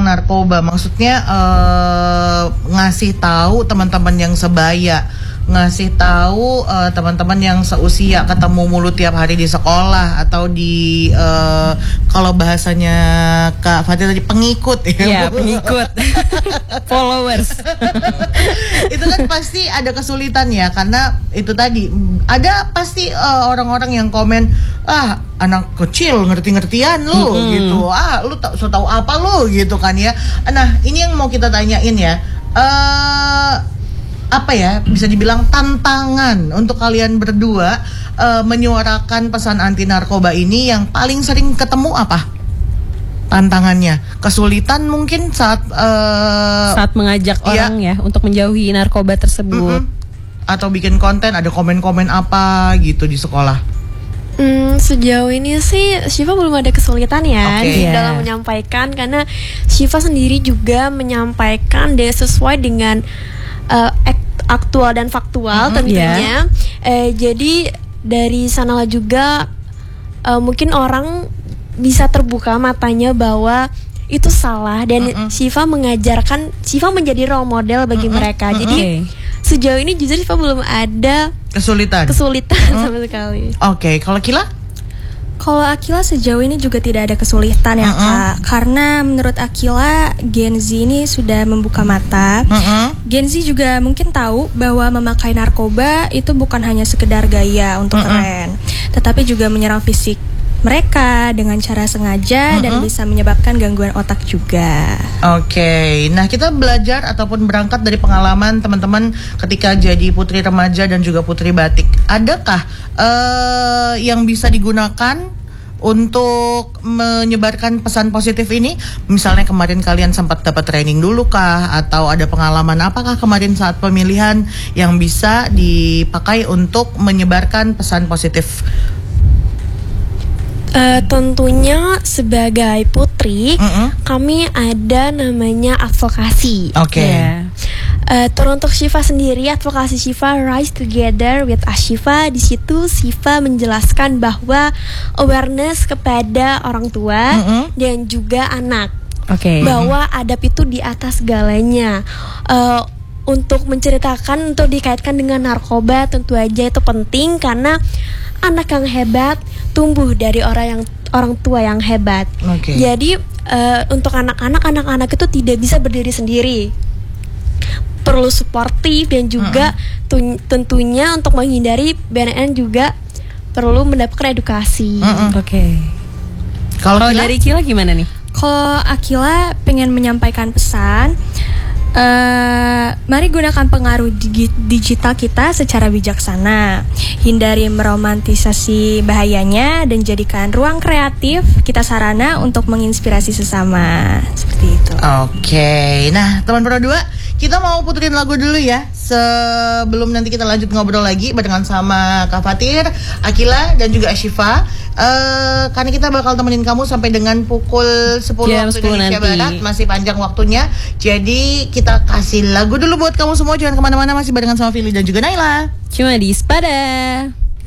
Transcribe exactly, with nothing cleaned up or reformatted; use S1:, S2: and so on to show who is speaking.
S1: tentang narkoba, maksudnya uh, ngasih tahu teman-teman yang sebaya, ngasih tahu uh, teman-teman yang seusia ketemu mulu tiap hari di sekolah atau di uh, kalau bahasanya Kak Fatir tadi pengikut ya,
S2: ya pengikut followers
S1: itu kan pasti ada kesulitan ya, karena itu tadi ada pasti uh, orang-orang yang komen, ah anak kecil ngerti-ngertian lu mm-hmm. gitu, ah lu tak so tahu apa lu gitu kan ya. Nah ini yang mau kita tanyain ya, uh, apa ya bisa dibilang tantangan untuk kalian berdua uh, menyuarakan pesan anti narkoba ini yang paling sering ketemu apa? Tantangannya, kesulitan mungkin saat uh,
S2: saat mengajak
S1: iya.
S2: orang ya untuk menjauhi narkoba tersebut,
S1: mm-hmm. atau bikin konten, ada komen-komen apa gitu di sekolah?
S3: Hmm, sejauh ini sih Syifa belum ada kesulitan ya
S1: okay.
S3: yeah. dalam menyampaikan, karena Syifa sendiri juga menyampaikan dia sesuai dengan uh, aktual dan faktual mm-hmm, tentunya. Yeah. Eh, jadi dari sanalah juga uh, mungkin orang bisa terbuka matanya bahwa itu salah, dan mm-hmm. Syifa mengajarkan, Syifa menjadi role model bagi mm-hmm. mereka. Jadi okay. sejauh ini jujur Syifa belum ada kesulitan, kesulitan mm-hmm. sama sekali.
S1: Oke, okay. Kalau Akila?
S4: Kalau Akila sejauh ini juga tidak ada kesulitan ya mm-hmm. Kak, karena menurut Akila Gen Z ini sudah membuka mata. mm-hmm. Gen Z juga mungkin tahu bahwa memakai narkoba itu bukan hanya sekedar gaya untuk mm-hmm. keren, tetapi juga menyerang fisik mereka dengan cara sengaja mm-hmm. dan bisa menyebabkan gangguan otak juga.
S1: Oke, okay. Nah kita belajar ataupun berangkat dari pengalaman teman-teman ketika jadi putri remaja dan juga putri batik. Adakah uh, yang bisa digunakan untuk menyebarkan pesan positif ini? Misalnya kemarin kalian sempat dapat training dulu kah? Atau ada pengalaman apakah kemarin saat pemilihan yang bisa dipakai untuk menyebarkan pesan positif?
S3: Uh, tentunya sebagai putri, mm-hmm. kami ada namanya advokasi.
S1: Oke. Okay.
S3: Yeah. Uh, teruntuk Syifa sendiri, advokasi Syifa Rise Together with Ashifa. Di situ Syifa menjelaskan bahwa awareness kepada orang tua mm-hmm. dan juga anak,
S2: okay.
S3: bahwa adab itu di atas segalanya. Uh, untuk menceritakan, untuk dikaitkan dengan narkoba tentu aja itu penting, karena anak yang hebat tumbuh dari orang yang orang tua yang hebat.
S1: Okay.
S3: Jadi uh, untuk anak-anak, anak-anak itu tidak bisa berdiri sendiri, perlu suportif, dan juga uh-uh. tu- tentunya untuk menghindari B N N juga perlu mendapatkan edukasi.
S1: Uh-uh.
S2: Oke. Okay. Kalau dari Akila gimana nih?
S4: Kalau Akila pengen menyampaikan pesan, Uh, mari gunakan pengaruh digi- digital kita secara bijaksana. Hindari meromantisasi bahayanya dan jadikan ruang kreatif kita sarana untuk menginspirasi sesama. Seperti itu.
S1: Oke, okay. Nah teman berdua, kita mau puterin lagu dulu ya, sebelum nanti kita lanjut ngobrol lagi barengan sama Kak Fatir, Akila, dan juga Ashifa. Uh, karena kita bakal temenin kamu sampai dengan pukul sepuluh
S2: Jam
S1: waktu
S2: sepuluh
S1: Indonesia
S2: nanti.
S1: Barat. Masih panjang waktunya. Jadi kita kasih lagu dulu buat kamu semua. Jangan kemana-mana, masih barengan sama Fili dan juga Naila.
S2: Cuma di Spada.